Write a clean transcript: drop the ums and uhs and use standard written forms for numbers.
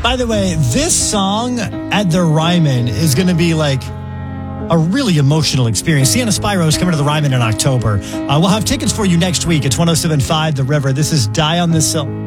By the way, this song at the Ryman is going to be like a really emotional experience. Sienna Spyro is coming to the Ryman in October. We'll have tickets for you next week. It's 107.5 The River. This is Die on This Hill.